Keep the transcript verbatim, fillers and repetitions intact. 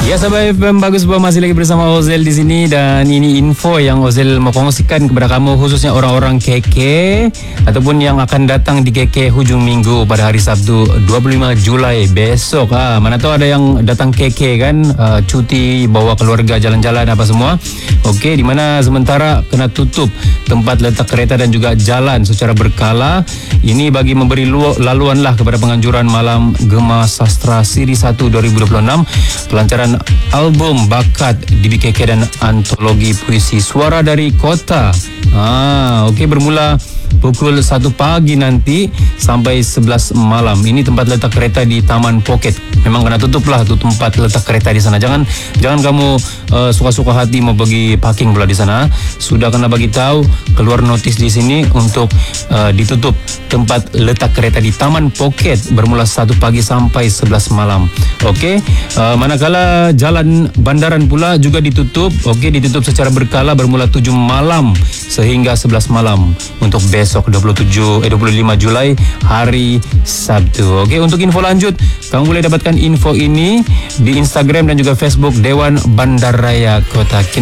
Ya sahabat F M Bagus Bah, masih lagi bersama Ozel di sini dan ini info yang Ozel mau kongsikan kepada kamu khususnya orang-orang K K ataupun yang akan datang di K K hujung minggu pada hari Sabtu dua puluh lima Julai besok. Ah, mana tahu ada yang datang K K kan, uh, cuti bawa keluarga jalan-jalan apa semua. Okey, di mana sementara kena tutup tempat letak kereta dan juga jalan secara berkala. Ini bagi memberi lu- laluan lah kepada penganjuran Malam Gema Sastra Siri satu dua ribu dua puluh enam, pelancaran album bakat D B K K dan antologi puisi Suara dari Kota. Ah, okey, bermula pukul satu pagi nanti sampai sebelas malam. Ini tempat letak kereta di Taman Poket. Memang kena tutup lah tu tempat letak kereta di sana. Jangan jangan kamu uh, suka-suka hati mau pergi parking pula di sana. Sudah kena bagi tahu, keluar notis di sini untuk uh, ditutup tempat letak kereta di Taman Poket bermula satu pagi sampai sebelas malam. Okey, uh, manakala jalan bandaran pula juga ditutup. Okey, ditutup secara berkala bermula tujuh malam sehingga sebelas malam untuk besok dua puluh tujuh eh dua puluh lima Julai hari Sabtu. Okey, untuk info lanjut kamu boleh dapatkan info ini di Instagram dan juga Facebook Dewan Bandaraya Kota Kinabalu.